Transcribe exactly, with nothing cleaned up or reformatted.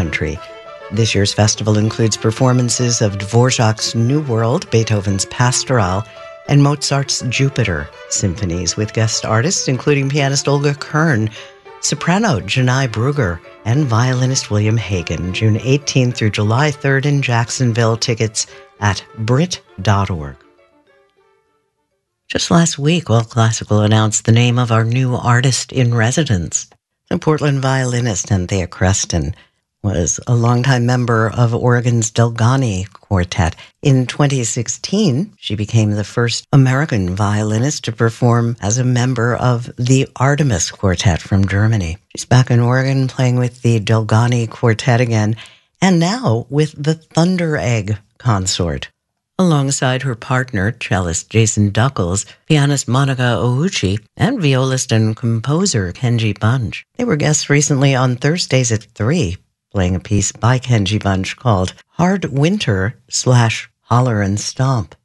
country. This year's festival includes performances of Dvorak's New World, Beethoven's Pastoral, and Mozart's Jupiter symphonies, with guest artists including pianist Olga Kern, soprano Janai Brugger, and violinist William Hagen, June eighteenth through July third in Jacksonville. Tickets at brit dot org. Just last week, All Classical announced the name of our new artist in residence. The Portland violinist Anthea Creston was a longtime member of Oregon's Delgany Quartet. In twenty sixteen, she became the first American violinist to perform as a member of the Artemis Quartet from Germany. She's back in Oregon playing with the Delgany Quartet again, and now with the Thunder Egg Consort. Alongside her partner, cellist Jason Duckles, pianist Monica Ouchi, and violist and composer Kenji Bunch. They were guests recently on Thursdays at three, playing a piece by Kenji Bunch called Hard Winter slash Holler and Stomp.